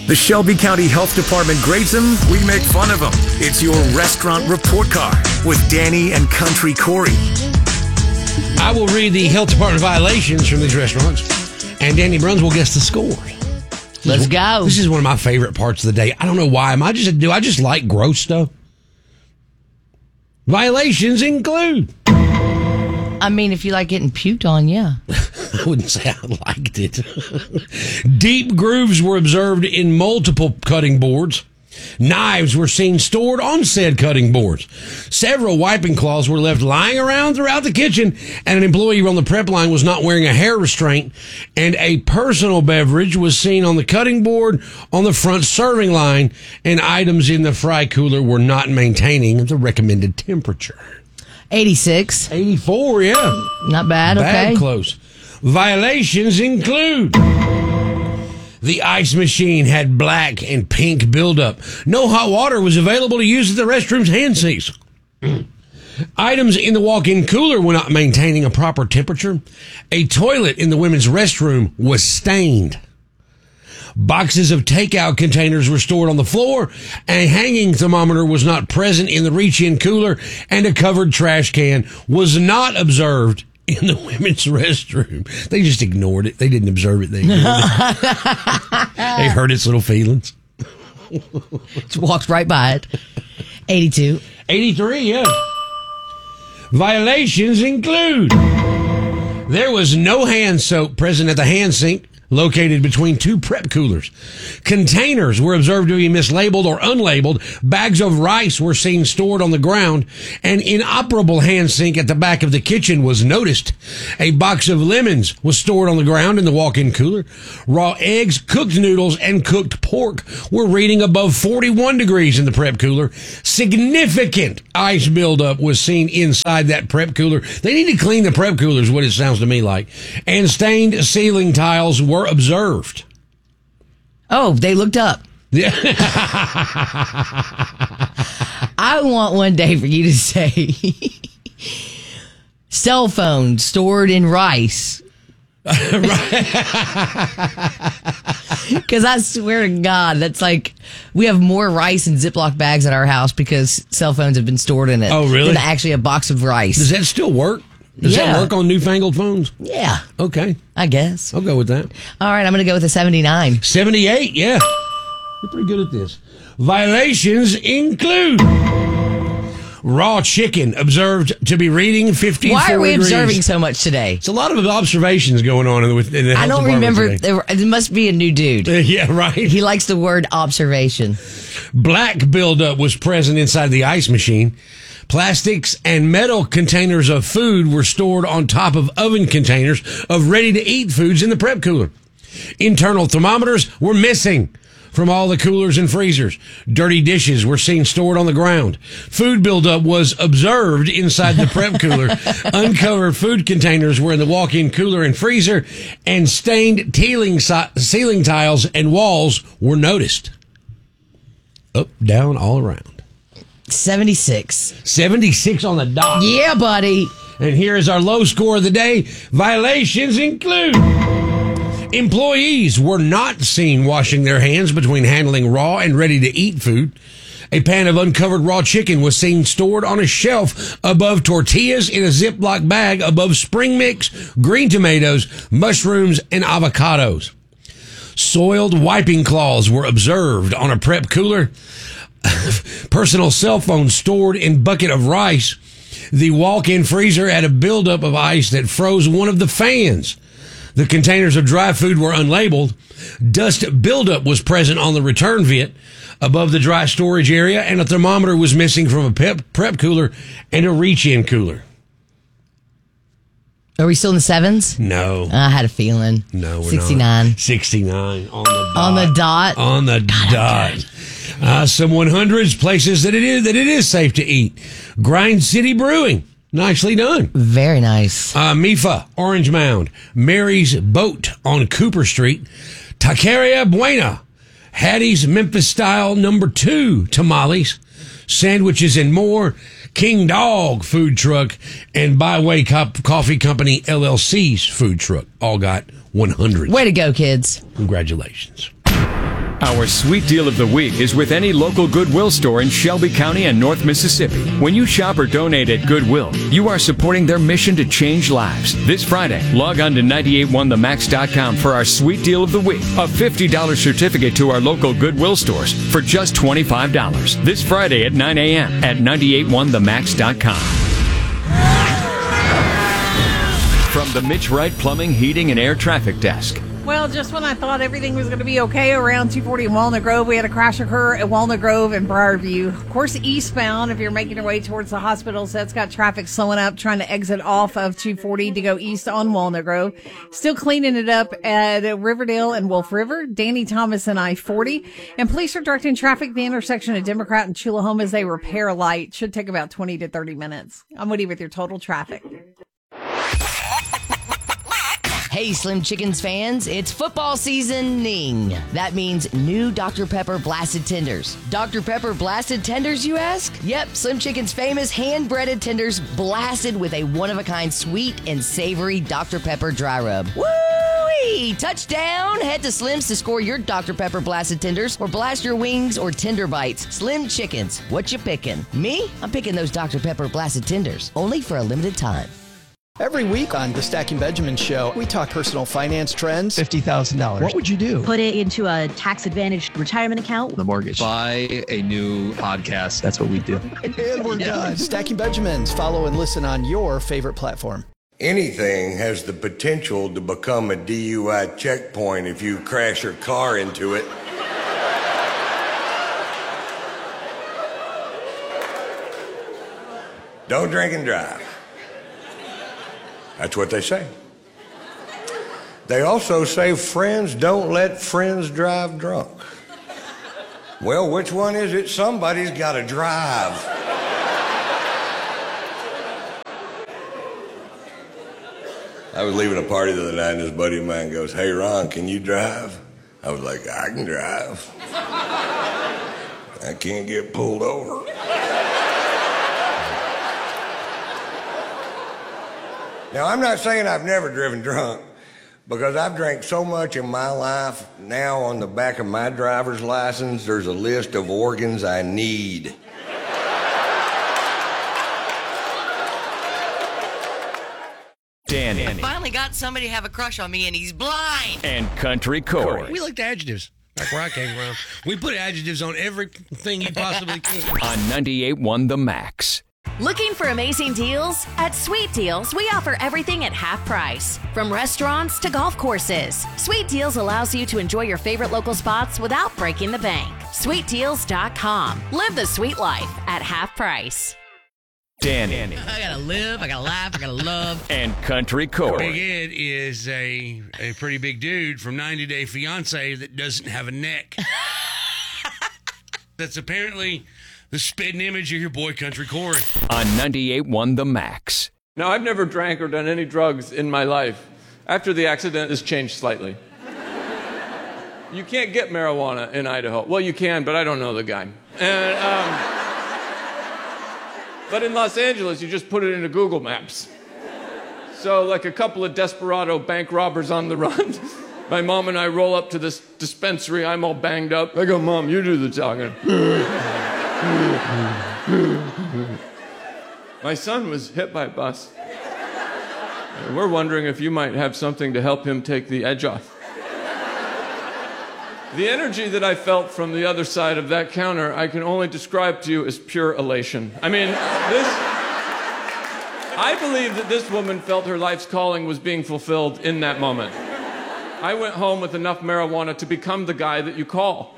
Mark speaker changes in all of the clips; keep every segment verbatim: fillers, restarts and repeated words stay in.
Speaker 1: The Shelby County Health Department grades them, we make fun of them. It's your restaurant report card with Danny and Country Corey.
Speaker 2: I will read the health department violations from these restaurants, and Danny Bruns will guess the scores.
Speaker 3: Let's go.
Speaker 2: This is one of my favorite parts of the day. I don't know why. Am I just do I just like gross stuff? Violations include.
Speaker 3: I mean, if you like getting puked on, yeah.
Speaker 2: I wouldn't say I liked it. Deep grooves were observed in multiple cutting boards. Knives were seen stored on said cutting boards. Several wiping cloths were left lying around throughout the kitchen, and an employee on the prep line was not wearing a hair restraint, and a personal beverage was seen on the cutting board on the front serving line, and items in the fry cooler were not maintaining the recommended temperature.
Speaker 3: eighty-six.
Speaker 2: eighty-four, yeah.
Speaker 3: Not bad,
Speaker 2: Bad
Speaker 3: okay.
Speaker 2: close. Violations include... The ice machine had black and pink buildup. No hot water was available to use at the restroom's hand sinks. Items in the walk-in cooler were not maintaining a proper temperature. A toilet in the women's restroom was stained. Boxes of takeout containers were stored on the floor. A hanging thermometer was not present in the reach-in cooler, and a covered trash can was not observed in the women's restroom. They just ignored it. They didn't observe it. They ignored it. They hurt its little feelings.
Speaker 3: Just walked right by it. eighty-two.
Speaker 2: eighty-three, yeah. Violations include... There was no hand soap present at the hand sink located between two prep coolers. Containers were observed to be mislabeled or unlabeled. Bags of rice were seen stored on the ground. An inoperable hand sink at the back of the kitchen was noticed. A box of lemons was stored on the ground in the walk-in cooler. Raw eggs, cooked noodles, and cooked pork were reading above forty-one degrees in the prep cooler. Significant ice buildup was seen inside that prep cooler. They need to clean the prep cooler is what it sounds to me like. And stained ceiling tiles were observed.
Speaker 3: Oh, they looked up.
Speaker 2: Yeah.
Speaker 3: I want one day for you to say cell phone stored in rice. Because I swear to God, that's like we have more rice in Ziploc bags at our house because cell phones have been stored in it.
Speaker 2: Oh, really?
Speaker 3: Than actually a box of rice.
Speaker 2: Does that still work? Does
Speaker 3: Yeah.
Speaker 2: that work on newfangled phones?
Speaker 3: Yeah,
Speaker 2: Okay.
Speaker 3: I guess.
Speaker 2: I'll go with that.
Speaker 3: All right, I'm going to go with a seventy-nine.
Speaker 2: seventy-eight, yeah. You're pretty good at this. Violations include raw chicken observed to be reading fifty-four
Speaker 3: Why are we
Speaker 2: degrees.
Speaker 3: observing so much today?
Speaker 2: It's a lot of observations going on in the, in the
Speaker 3: I
Speaker 2: health
Speaker 3: don't
Speaker 2: department
Speaker 3: remember.
Speaker 2: today.
Speaker 3: There, it must be a new dude.
Speaker 2: Yeah, right.
Speaker 3: He likes the word observation.
Speaker 2: Black buildup was present inside the ice machine. Plastics and metal containers of food were stored on top of oven containers of ready-to-eat foods in the prep cooler. Internal thermometers were missing from all the coolers and freezers. Dirty dishes were seen stored on the ground. Food buildup was observed inside the prep cooler. Uncovered food containers were in the walk-in cooler and freezer, and stained ceiling, ceiling tiles and walls were noticed. Up, down, all around.
Speaker 3: seventy-six.
Speaker 2: seventy-six on the dot.
Speaker 3: Yeah, buddy.
Speaker 2: And here is our low score of the day. Violations include employees were not seen washing their hands between handling raw and ready-to-eat food. A pan of uncovered raw chicken was seen stored on a shelf above tortillas in a Ziploc bag above spring mix, green tomatoes, mushrooms, and avocados. Soiled wiping cloths were observed on a prep cooler. Personal cell phone stored in bucket of rice. The walk-in freezer had a buildup of ice that froze one of the fans. The containers of dry food were unlabeled. Dust buildup was present on the return vent above the dry storage area, and a thermometer was missing from a pep, prep cooler and a reach-in cooler.
Speaker 3: Are we still in the sevens?
Speaker 2: No.
Speaker 3: I had a feeling.
Speaker 2: No, we're
Speaker 3: sixty-nine.
Speaker 2: not. sixty-nine. On the dot.
Speaker 3: On the dot?
Speaker 2: On the
Speaker 3: God,
Speaker 2: dot. Uh, some one hundreds, places that it is that it is safe to eat. Grind City Brewing. Nicely done.
Speaker 3: Very nice.
Speaker 2: Uh, Mifa, Orange Mound. Mary's Boat on Cooper Street. Taqueria Buena. Hattie's Memphis Style Number Two Tamales. Sandwiches and more. King Dog Food Truck. And Byway Cop- Coffee Company L L C's food truck. All got one hundred.
Speaker 3: Way to go, kids.
Speaker 2: Congratulations.
Speaker 4: Our sweet deal of the week is with any local Goodwill store in Shelby County and North Mississippi. When you shop or donate at Goodwill, you are supporting their mission to change lives. This Friday, log on to nine eight one the max dot com for our sweet deal of the week, a fifty dollars certificate to our local Goodwill stores for just twenty-five dollars. This Friday at nine a.m. at nine eight one the max dot com. From the Mitch Wright Plumbing, Heating, and Air Traffic Desk.
Speaker 5: Well, just when I thought everything was going to be okay around two forty in Walnut Grove, we had a crash occur at Walnut Grove and Briarview. Of course, eastbound, if you're making your way towards the hospitals, that's got traffic slowing up, trying to exit off of two forty to go east on Walnut Grove. Still cleaning it up at Riverdale and Wolf River, Danny Thomas and I forty. And police are directing traffic at the intersection of Democrat and Chulahoma as they repair a light. Should take about twenty to thirty minutes. I'm Woody with your total traffic.
Speaker 3: Hey, Slim Chickens fans, it's football seasoning. That means new Doctor Pepper Blasted Tenders. Doctor Pepper Blasted Tenders, you ask? Yep, Slim Chickens' famous hand-breaded tenders blasted with a one-of-a-kind sweet and savory Doctor Pepper dry rub. Woo-wee! Touchdown! Head to Slim's to score your Doctor Pepper Blasted Tenders or blast your wings or tender bites. Slim Chickens, what you picking? Me? I'm picking those Doctor Pepper Blasted Tenders, only for a limited time.
Speaker 6: Every week on the Stacking Benjamin Show, we talk personal finance trends.
Speaker 7: fifty thousand dollars.
Speaker 6: What would you do?
Speaker 8: Put it into a tax-advantaged retirement account.
Speaker 7: The mortgage. Buy a new podcast. That's what we do.
Speaker 6: And we're done. Stacking Benjamins. Follow and listen on your favorite platform.
Speaker 9: Anything has the potential to become a D U I checkpoint if you crash your car into it. Don't drink and drive. That's what they say. They also say friends don't let friends drive drunk. Well, which one is it? Somebody's got to drive. I was leaving a party the other night and this buddy of mine goes, "Hey, Ron, can you drive?" I was like, "I can drive. I can't get pulled over." Now, I'm not saying I've never driven drunk, because I've drank so much in my life. Now on the back of my driver's license, there's a list of organs I need.
Speaker 4: Danny.
Speaker 3: I finally got somebody to have a crush on me, and he's blind.
Speaker 4: And Country Corey.
Speaker 2: We looked at adjectives. Back where I came from. We put adjectives on everything you possibly could.
Speaker 4: On ninety-eight point one The Max.
Speaker 10: Looking for amazing deals? At Sweet Deals, we offer everything at half price. From restaurants to golf courses, Sweet Deals allows you to enjoy your favorite local spots without breaking the bank. sweet deals dot com. Live the sweet life at half price.
Speaker 4: Danny.
Speaker 3: I gotta live, I gotta laugh, I gotta love.
Speaker 4: And Country Corey.
Speaker 2: Big Ed is a, a pretty big dude from ninety Day Fiancé that doesn't have a neck. That's apparently the spitting image of your boy Country Corey.
Speaker 4: On ninety-eight point one The Max.
Speaker 11: Now, I've never drank or done any drugs in my life. After the accident, it's changed slightly. You can't get marijuana in Idaho. Well, you can, but I don't know the guy. And, um, but in Los Angeles, you just put it into Google Maps. So, like a couple of desperado bank robbers on the run, my mom and I roll up to this dispensary. I'm all banged up. I go, "Mom, you do the talking." My son was hit by a bus. And we're wondering if you might have something to help him take the edge off. The energy that I felt from the other side of that counter, I can only describe to you as pure elation. I mean, this... I believe that this woman felt her life's calling was being fulfilled in that moment. I went home with enough marijuana to become the guy that you call.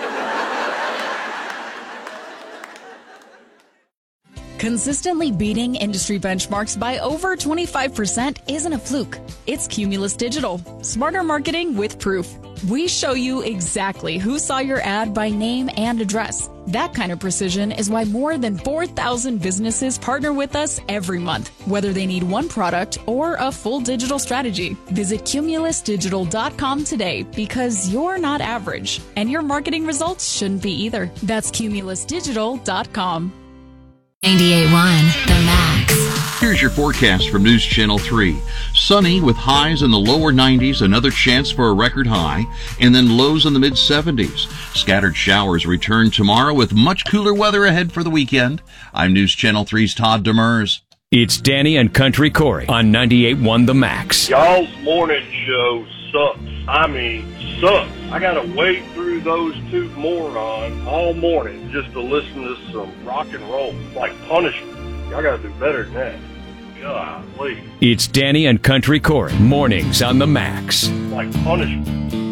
Speaker 12: Consistently beating industry benchmarks by over twenty-five percent isn't a fluke. It's Cumulus Digital. Smarter marketing with proof. We show you exactly who saw your ad by name and address. That kind of precision is why more than four thousand businesses partner with us every month, whether they need one product or a full digital strategy. Visit cumulus digital dot com today, because you're not average, and your marketing results shouldn't be either. That's cumulus digital dot com.
Speaker 10: ninety-eight point one The Max.
Speaker 13: Here's your forecast from News Channel three. Sunny with highs in the lower nineties, another chance for a record high, and then lows in the mid seventies. Scattered showers return tomorrow with much cooler weather ahead for the weekend. I'm News Channel three's Todd Demers.
Speaker 4: It's Danny and Country Corey on ninety-eight point one The Max.
Speaker 14: Y'all's morning show sucks. I mean, sucks. I gotta wade through those two morons all morning just to listen to some rock and roll. It's like punishment. Y'all gotta do better than that. God, please.
Speaker 4: It's Danny and Country Corey, mornings on The Max.
Speaker 14: It's like punishment.